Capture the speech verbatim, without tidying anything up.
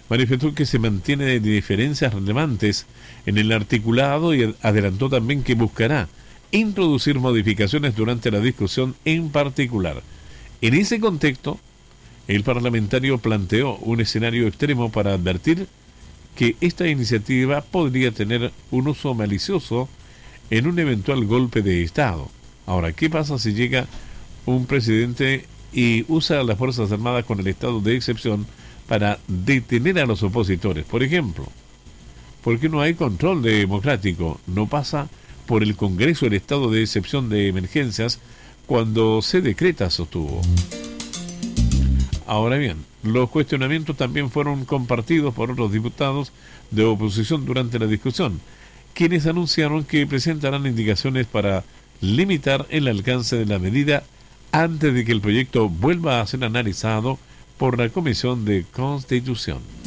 manifestó que se mantiene diferencias relevantes en el articulado y adelantó también que buscará introducir modificaciones durante la discusión en particular. En ese contexto, el parlamentario planteó un escenario extremo para advertir que esta iniciativa podría tener un uso malicioso en un eventual golpe de Estado. Ahora, ¿qué pasa si llega un presidente y usa a las Fuerzas Armadas con el estado de excepción para detener a los opositores? Por ejemplo, porque no hay control democrático, no pasa por el Congreso el estado de excepción de emergencias cuando se decreta, sostuvo. Ahora bien, los cuestionamientos también fueron compartidos por otros diputados de oposición durante la discusión, quienes anunciaron que presentarán indicaciones para limitar el alcance de la medida antes de que el proyecto vuelva a ser analizado por la Comisión de Constitución.